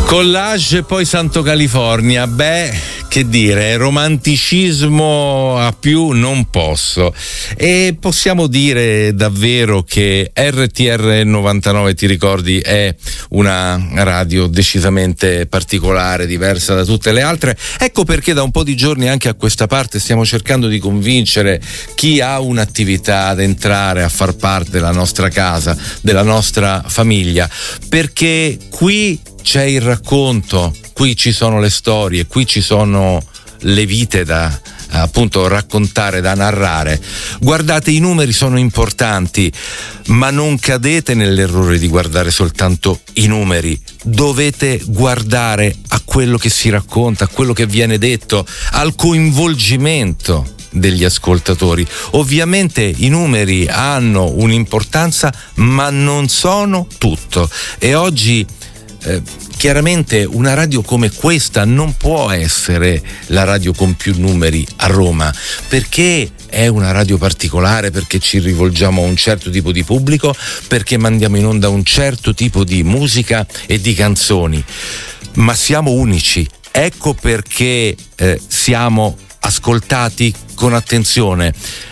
Collage e poi Santo California, che dire, romanticismo a più non posso, e possiamo dire davvero che RTR 99, ti ricordi, è una radio decisamente particolare, diversa da tutte le altre. Ecco perché da un po' di giorni anche a questa parte stiamo cercando di convincere chi ha un'attività ad entrare a far parte della nostra casa, della nostra famiglia, perché qui c'è il racconto, qui ci sono le storie, qui ci sono le vite da appunto raccontare, da narrare. Guardate, i numeri sono importanti, ma non cadete nell'errore di guardare soltanto i numeri. Dovete guardare a quello che si racconta, a quello che viene detto, al coinvolgimento degli ascoltatori. Ovviamente i numeri hanno un'importanza, ma non sono tutto, e oggi chiaramente una radio come questa non può essere la radio con più numeri a Roma, perché è una radio particolare, perché ci rivolgiamo a un certo tipo di pubblico, perché mandiamo in onda un certo tipo di musica e di canzoni, ma siamo unici. Ecco perché siamo ascoltati con attenzione.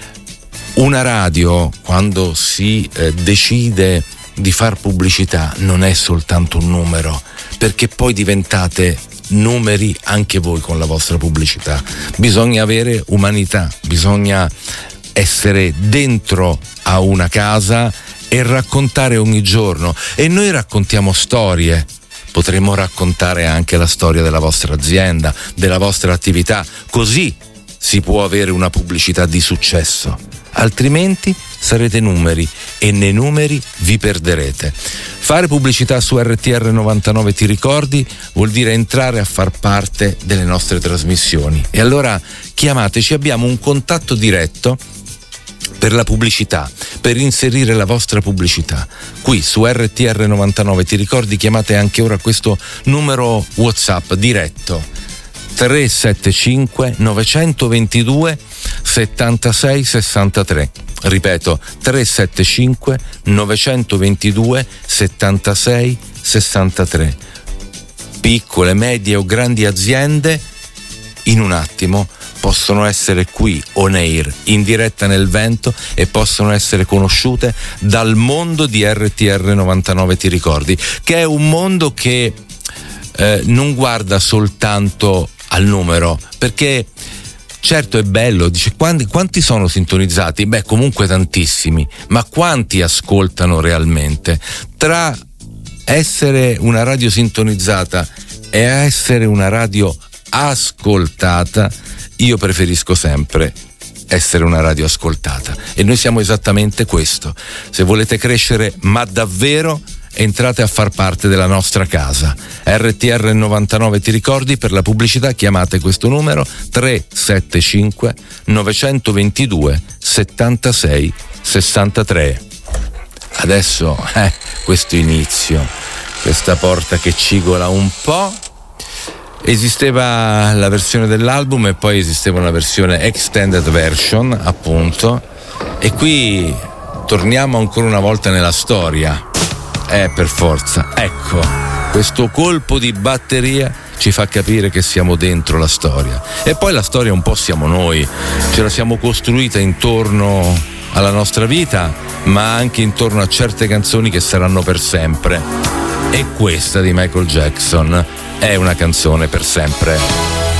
Una radio, quando si decide di far pubblicità, non è soltanto un numero, perché poi diventate numeri anche voi con la vostra pubblicità. Bisogna avere umanità, bisogna essere dentro a una casa e raccontare ogni giorno, e noi raccontiamo storie. Potremmo raccontare anche la storia della vostra azienda, della vostra attività, così si può avere una pubblicità di successo. Altrimenti sarete numeri, e nei numeri vi perderete. Fare pubblicità su RTR 99, ti ricordi, vuol dire entrare a far parte delle nostre trasmissioni. E allora chiamateci, abbiamo un contatto diretto per la pubblicità, per inserire la vostra pubblicità qui su RTR 99, ti ricordi, chiamate anche ora questo numero WhatsApp diretto 375 922 76 63. Ripeto, 375 922 76 63. Piccole, medie o grandi aziende in un attimo possono essere qui on air, in diretta nel vento, e possono essere conosciute dal mondo di RTR 99, ti ricordi, che è un mondo che non guarda soltanto al numero, perché certo è bello, dice quanti sono sintonizzati? Beh, comunque tantissimi, ma quanti ascoltano realmente? Tra essere una radio sintonizzata e essere una radio ascoltata, io preferisco sempre essere una radio ascoltata, e noi siamo esattamente questo. Se volete crescere, ma davvero, entrate a far parte della nostra casa. RTR 99, ti ricordi, per la pubblicità chiamate questo numero 375 922 76 63. Adesso questo inizio, questa porta che cigola un po'. Esisteva la versione dell'album e poi esisteva una versione extended version, appunto, e qui torniamo ancora una volta nella storia. Per forza, ecco, questo colpo di batteria ci fa capire che siamo dentro la storia. E poi la storia un po' siamo noi, ce la siamo costruita intorno alla nostra vita, ma anche intorno a certe canzoni che saranno per sempre. E questa di Michael Jackson è una canzone per sempre.